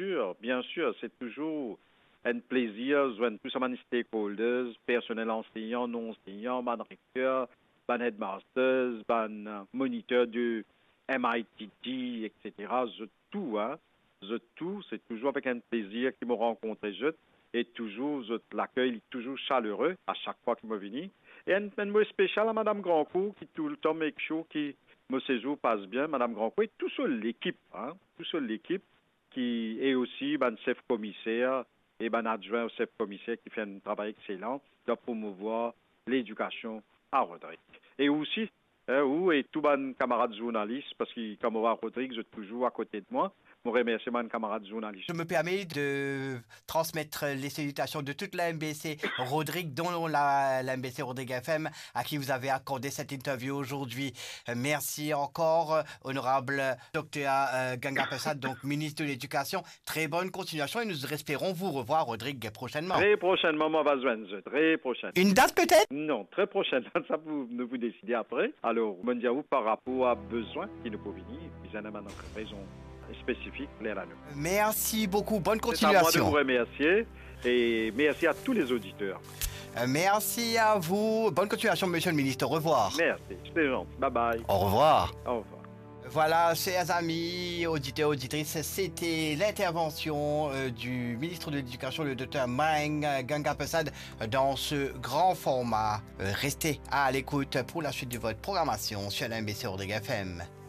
bien sûr, c'est toujours un plaisir de joindre tous les stakeholders, personnel enseignant, non enseignant, ban recteur, ban headmasters, ban moniteur de MITT, etc. Je tout, hein. Je tout, c'est toujours avec un plaisir qu'ils me rencontrent, et toujours, l'accueil est toujours chaleureux à chaque fois qu'ils me viennent. Et un mot spécial à Mme Grandcourt qui tout le temps make sure que mon séjour passe bien. Mme Grandcourt et tout seul l'équipe, hein, tout seul l'équipe qui est aussi ben, chef commissaire et ben adjoint au chef commissaire qui fait un travail excellent de promouvoir l'éducation à Rodrigue. Et aussi, où est tout mon camarade journaliste, parce que comme on voit Rodrigue, je suis toujours à côté de moi. Je remercie mon camarade journaliste. Je me permets de transmettre les salutations de toute la MBC Rodrigue, dont la MBC Rodrigue FM, à qui vous avez accordé cette interview aujourd'hui. Merci encore, honorable Dr Ganga Persad, donc ministre de l'Éducation. Très bonne continuation et nous espérons vous revoir, Rodrigue, prochainement. Très prochainement, on va se joindre. Très prochainement. Une date peut-être? Non, très prochainement. Ça, vous décidez après. Alors, je dis à vous par rapport à besoin qui nous peut venir, ils en ont une raison spécifique. Merci beaucoup. Bonne continuation. C'est à moi de vous remercier et merci à tous les auditeurs. Merci à vous. Bonne continuation, monsieur le ministre. Au revoir. Merci. C'est gentil. Bye bye. Au revoir. Au revoir. Voilà, chers amis, auditeurs, auditrices, c'était l'intervention du ministre de l'Éducation, le Dr Maeng Ganga Persad, dans ce grand format. Restez à l'écoute pour la suite de votre programmation sur la MBC Rodrigue FM.